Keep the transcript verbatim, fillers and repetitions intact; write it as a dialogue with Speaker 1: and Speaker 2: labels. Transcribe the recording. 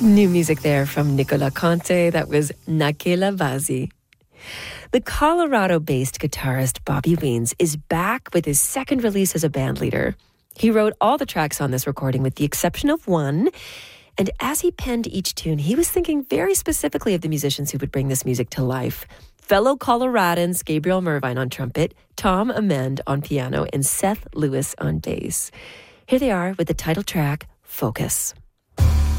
Speaker 1: New music there from Nicola Conte. That was Nakela Vazi. The Colorado-based guitarist Bobby Weens is back with his second release as a bandleader. He wrote all the tracks on this recording with the exception of one. And as he penned each tune, he was thinking very specifically of the musicians who would bring this music to life. Fellow Coloradans Gabriel Mervine on trumpet, Tom Amend on piano, and Seth Lewis on bass. Here they are with the title track, Focus.